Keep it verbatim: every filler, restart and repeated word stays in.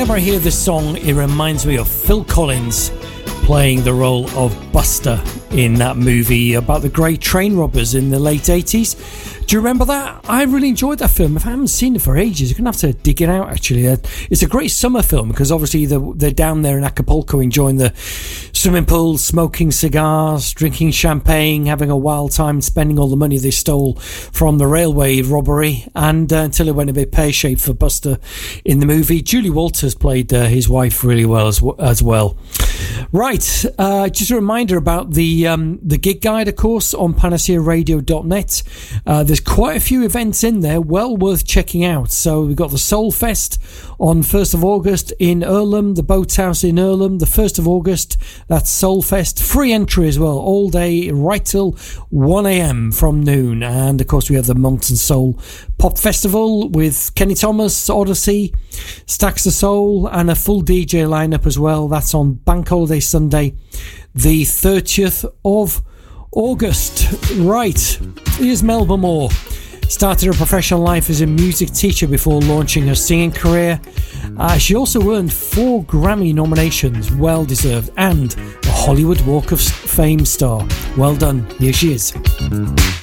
Whenever I hear this song, it reminds me of Phil Collins playing the role of Buster in that movie about the great train robbers in the late eighties. Do you remember that? I really enjoyed that film. If I haven't seen it for ages, you're going to have to dig it out, actually. It's a great summer film because obviously they're, they're down there in Acapulco enjoying the swimming pool, smoking cigars, drinking champagne, having a wild time, spending all the money they stole from the railway robbery, and uh, until it went a bit pear-shaped for Buster in the movie. Julie Walters played uh, his wife really well as, as well. Right, uh, just a reminder about the um, the gig guide, of course, on panacea radio dot net. Uh, there's quite a few events in there, well worth checking out. So we've got the Soul Fest on first of August in Earlham, the Boathouse in Earlham, the first of August, that's Soul Fest. Free entry as well, all day, right till one a.m. from noon. And, of course, we have the Moncton Soul Pop Festival with Kenny Thomas, Odyssey, Stacks of Soul, and a full D J lineup as well. That's on Bank Holiday Sunday, the thirtieth of August. Right, here's Melba Moore. Started her professional life as a music teacher before launching her singing career. Uh, she also earned four Grammy nominations, well deserved, and a Hollywood Walk of Fame star. Well done. Here she is.